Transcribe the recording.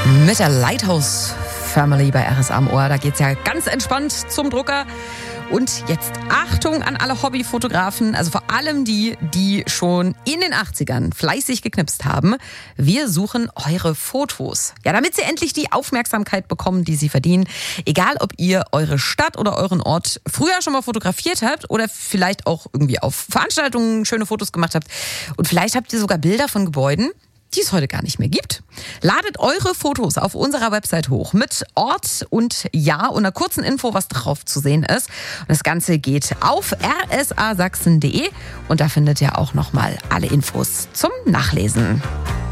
Mit der Lighthouse Family bei RSA am Ohr. Da geht's ja ganz entspannt zum Drucker. Und jetzt Achtung an alle Hobbyfotografen, also vor allem die schon in den 80ern fleißig geknipst haben. Wir suchen eure Fotos. Ja, damit sie endlich die Aufmerksamkeit bekommen, die sie verdienen. Egal, ob ihr eure Stadt oder euren Ort früher schon mal fotografiert habt oder vielleicht auch irgendwie auf Veranstaltungen schöne Fotos gemacht habt. Und vielleicht habt ihr sogar Bilder von Gebäuden, die es heute gar nicht mehr gibt. Ladet eure Fotos auf unserer Website hoch mit Ort und Jahr und einer kurzen Info, was drauf zu sehen ist. Und das Ganze geht auf rsasachsen.de und da findet ihr auch nochmal alle Infos zum Nachlesen.